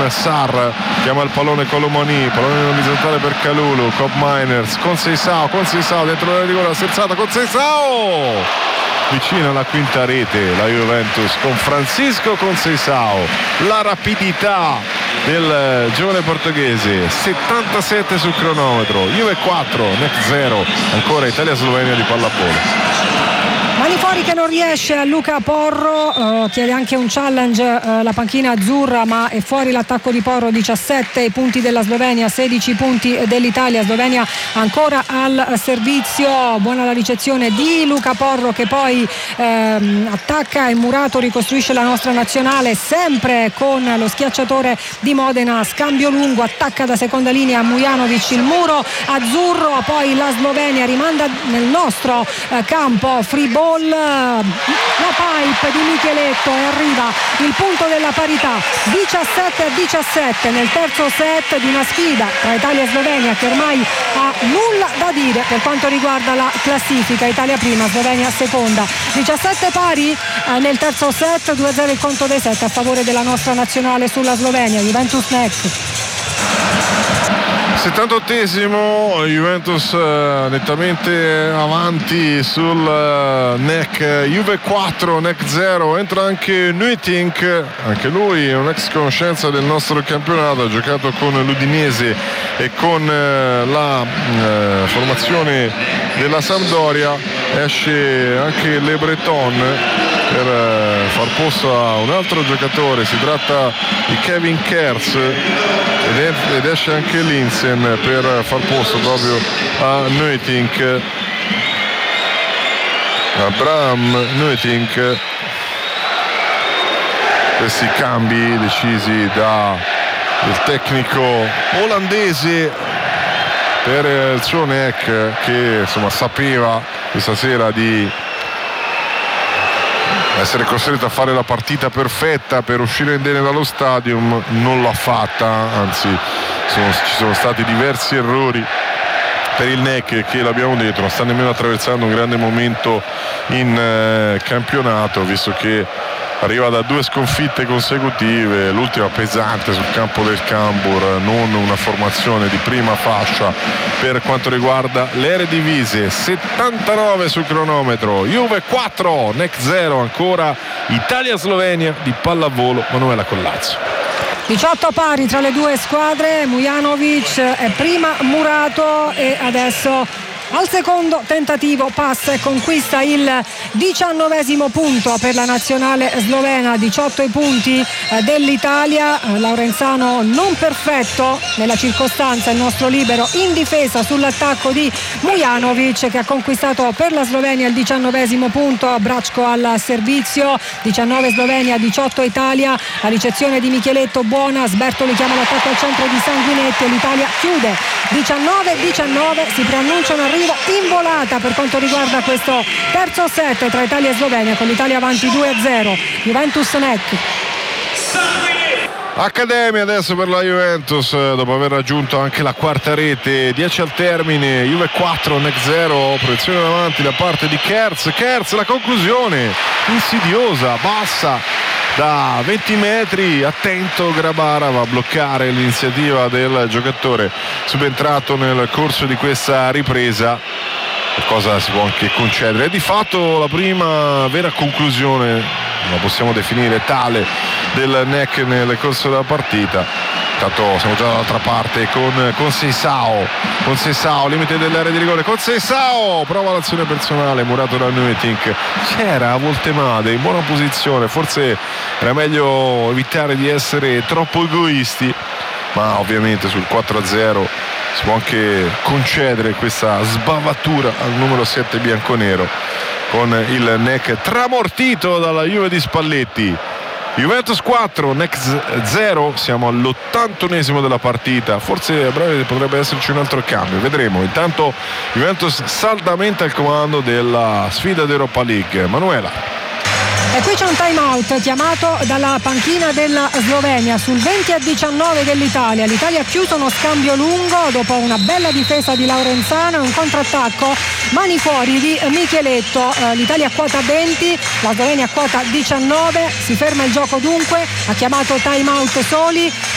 Sar chiama il pallone Colomani, pallone in orizzontale per Kalulu, Cobb Miners con Seisao dentro l'area di rigore, la sterzata con Seisao, vicino alla quinta rete la Juventus con Francisco Conceição, la rapidità del giovane portoghese. 77 sul cronometro, Juve 4 NEC 0, ancora Italia-Slovenia di pallavolo. Mani fuori che non riesce a Luca Porro, chiede anche un challenge la panchina azzurra, ma è fuori l'attacco di Porro. 17 i punti della Slovenia, 16 punti dell'Italia. Slovenia ancora al servizio, buona la ricezione di Luca Porro che poi attacca e Murato ricostruisce la nostra nazionale sempre con lo schiacciatore di Modena, scambio lungo, attacca da seconda linea Mujanovic, il muro azzurro, poi la Slovenia rimanda nel nostro campo, free ball, la pipe di Micheletto e arriva il punto della parità. 17-17 nel terzo set di una sfida tra Italia e Slovenia che ormai ha nulla da dire per quanto riguarda la classifica. Italia prima, Slovenia seconda. 17 pari nel terzo set, 2-0 il conto dei set a favore della nostra nazionale sulla Slovenia. Juventus NEC. 78esimo, Juventus nettamente avanti sul NEC, Juve 4 NEC 0. Entra anche Nuitink, anche lui è un ex conoscenza del nostro campionato, ha giocato con l'Udinese e con la formazione della Sampdoria. Esce anche Le Breton per far posto a un altro giocatore, si tratta di Kevin Kerz, ed esce anche Linsen per far posto proprio a Nuitink, Abraham Nuitink. Questi cambi decisi dal tecnico olandese per il suo NEC, che insomma sapeva questa sera di essere costretto a fare la partita perfetta per uscire indenne dallo stadium. Non l'ha fatta, anzi ci sono stati diversi errori per il NEC che, l'abbiamo detto, non sta nemmeno attraversando un grande momento in campionato, visto che arriva da 2 sconfitte consecutive, l'ultima pesante sul campo del Cambur, non una formazione di prima fascia per quanto riguarda le Eredivisie. 79 sul cronometro, Juve 4 NEC 0, ancora Italia-Slovenia di pallavolo. Manuela Collazzo. 18 pari tra le due squadre, Mujanovic è prima Murato e adesso al secondo tentativo passa e conquista il 19esimo punto per la nazionale slovena. 18 i punti dell'Italia. Laurenzano non perfetto nella circostanza, il nostro libero in difesa sull'attacco di Mujanovic che ha conquistato per la Slovenia il 19esimo punto. Bracco al servizio, 19 Slovenia, 18 Italia. La ricezione di Micheletto buona, Sbertoli chiama l'attacco al centro di Sanguinetti e l'Italia chiude 19-19. Si preannuncia un arrivo in volata per quanto riguarda questo terzo set tra Italia e Slovenia, con l'Italia avanti 2-0. Juventus NEC. Accademia adesso per la Juventus, dopo aver raggiunto anche la quarta rete. 10 al termine, Juve 4 NEC 0. Proiezione davanti da parte di Kerz, la conclusione insidiosa, bassa da 20 metri, attento Grabara, va a bloccare l'iniziativa del giocatore subentrato nel corso di questa ripresa. Cosa si può anche concedere, di fatto la prima vera conclusione, la possiamo definire tale, del NEC nel corso della partita. Intanto siamo già dall'altra parte con Conceição, limite dell'area di rigore. Conceição prova l'azione personale, murato da Nuitink. C'era Voltemade in buona posizione, forse era meglio evitare di essere troppo egoisti, ma ovviamente sul 4-0 si può anche concedere questa sbavatura al numero 7 bianconero, con il NEC tramortito dalla Juve di Spalletti. Juventus 4 NEC 0, siamo all'81esimo della partita, forse a breve potrebbe esserci un altro cambio, vedremo. Intanto Juventus saldamente al comando della sfida d'Europa League. Manuela. E qui c'è un time out chiamato dalla panchina della Slovenia sul 20-19 dell'Italia. L'Italia ha chiuso uno scambio lungo dopo una bella difesa di Laurenzano e un contrattacco mani fuori di Micheletto. L'Italia a quota 20, la Slovenia a quota 19. Si ferma il gioco dunque, ha chiamato time out Soli.